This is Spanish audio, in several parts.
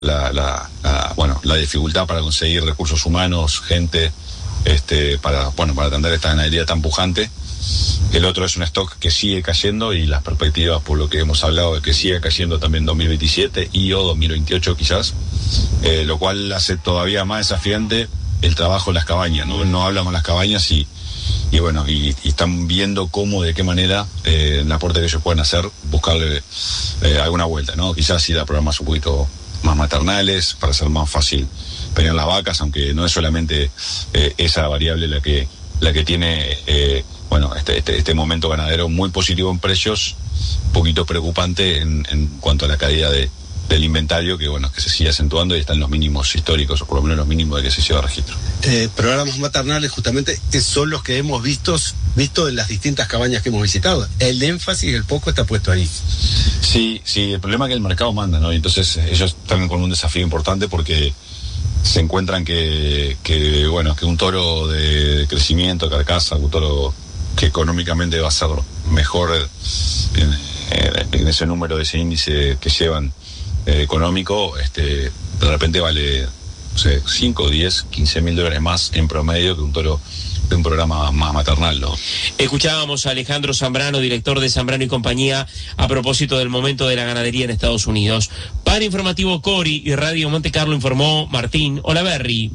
la dificultad para conseguir recursos humanos, gente, para atender esta ganadería tan pujante. El otro es un stock que sigue cayendo y las perspectivas, por lo que hemos hablado, de que siga cayendo también 2027 o 2028 quizás, lo cual hace todavía más desafiante el trabajo en las cabañas, ¿no? No hablamos de las cabañas y están viendo cómo, de qué manera, el aporte que ellos pueden hacer, buscarle alguna vuelta, ¿no? Quizás ir a programas un poquito más maternales para hacer más fácil pelear las vacas, aunque no es solamente esa variable la que tiene este momento ganadero muy positivo en precios, un poquito preocupante en cuanto a la caída del inventario, que se sigue acentuando y está en los mínimos históricos, o por lo menos los mínimos de que se lleva registro. Programas maternales justamente son los que hemos visto en las distintas cabañas que hemos visitado. El énfasis, el foco está puesto ahí. Sí, el problema es que el mercado manda, ¿no? Y entonces ellos están con un desafío importante porque se encuentran que un toro de crecimiento, carcasa, un toro que económicamente va a ser mejor en ese número, de ese índice que llevan económico, de repente vale 5, 10, 15 mil dólares más en promedio que un toro de un programa más maternal, ¿no? Escuchábamos a Alejandro Zambrano, director de Zambrano y Compañía, a propósito del momento de la ganadería en Estados Unidos. Para Informativo Cori y Radio Monte Carlo informó Martín Olaverri.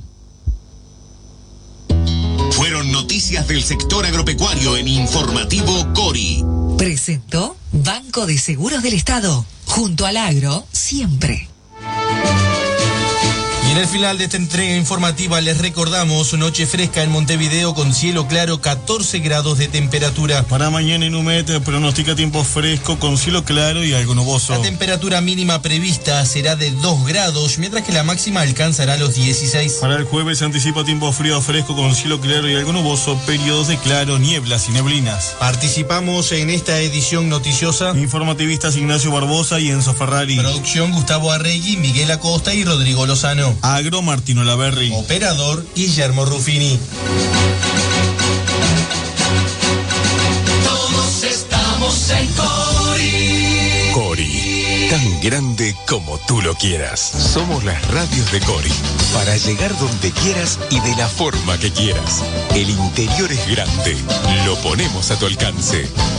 Fueron noticias del sector agropecuario en Informativo Cori. Presentó Banco de Seguros del Estado. Junto al agro, siempre. Y en el final de esta entrega informativa les recordamos noche fresca en Montevideo con cielo claro, 14 grados de temperatura. Para mañana en Humet pronostica tiempo fresco con cielo claro y algo nuboso. La temperatura mínima prevista será de 2 grados, mientras que la máxima alcanzará los 16. Para el jueves se anticipa tiempo frío fresco con cielo claro y algo nuboso, periodos de claro, nieblas y neblinas. Participamos en esta edición noticiosa informativistas Ignacio Barbosa y Enzo Ferrari. Producción Gustavo Arregui, Miguel Acosta y Rodrigo Lozano. Agro Martín Olaverri. Operador Guillermo Ruffini. Todos estamos en Cori. Cori, tan grande como tú lo quieras. Somos las radios de Cori, para llegar donde quieras y de la forma que quieras. El interior es grande, lo ponemos a tu alcance.